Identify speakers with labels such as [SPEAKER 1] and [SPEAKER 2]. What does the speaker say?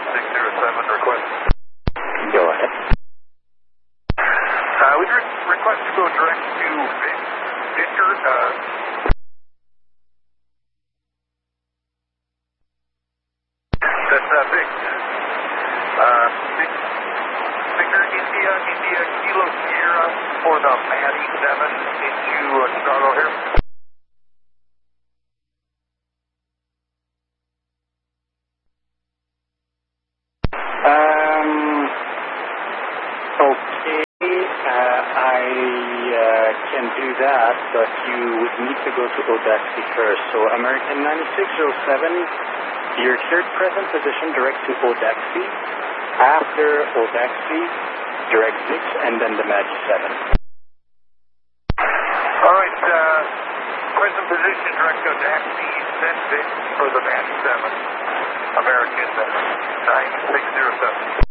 [SPEAKER 1] 607 request.
[SPEAKER 2] Go ahead.
[SPEAKER 1] We request to go direct to Victor. That's Vic. Victor, India, Kilo Sierra for the Maddie 7 into Chicago here.
[SPEAKER 2] Okay, I can do that, but you would need to go to Odaxi first. So American 9607, your third present position, direct to Odaxi. After Odaxi, direct 6, and then the Maddie 7.
[SPEAKER 1] All right, present position, direct to Odaxi, then Vic for the Maddie 7. American 9607.